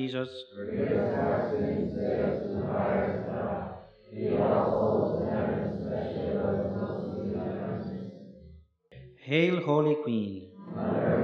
Jesus. Forgive us our sins, save us from the fire of hell. Lead all souls to heaven, especially those most in need of thy mercy. Hail, Holy Queen. Mother